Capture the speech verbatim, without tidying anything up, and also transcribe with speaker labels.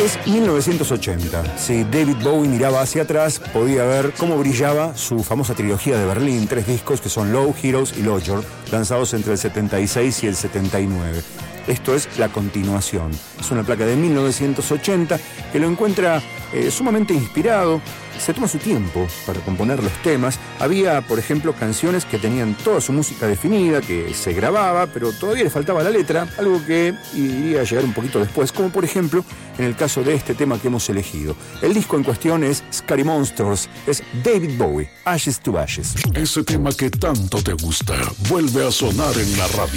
Speaker 1: Es mil novecientos ochenta. Si David Bowie miraba hacia atrás, podía ver cómo brillaba su famosa trilogía de Berlín, tres discos que son Low, Heroes y Lodger, lanzados entre el setenta y seis y el setenta y nueve. Esto es la continuación. Es una placa de mil novecientos ochenta que lo encuentra eh, sumamente inspirado. Se toma su tiempo para componer los temas. Había, por ejemplo, canciones que tenían toda su música definida, que se grababa, pero todavía le faltaba la letra, algo que iría a llegar un poquito después, como por ejemplo en el caso de este tema que hemos elegido. El disco en cuestión es Scary Monsters, es David Bowie, Ashes to Ashes.
Speaker 2: Ese tema que tanto te gusta vuelve a sonar en la radio.